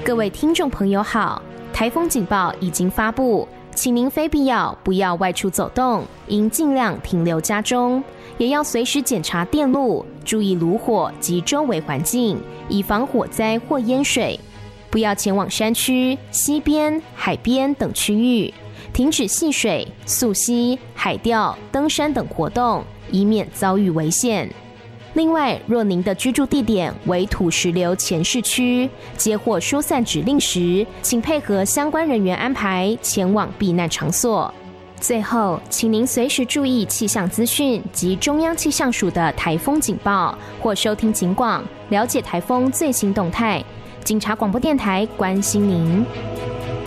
各位听众朋友好，台风警报已经发布，请您非必要不要外出走动，应尽量停留家中，也要随时检查电路，注意炉火及周围环境，以防火灾或淹水。不要前往山区、溪边、海边等区域，停止戏水、溯溪、海钓、登山等活动，以免遭遇危险。另外，若您的居住地点为土石流前市区，接获疏散指令时，请配合相关人员安排前往避难场所。最后，请您随时注意气象资讯及中央气象署的台风警报，或收听警广，了解台风最新动态。警察广播电台关心您。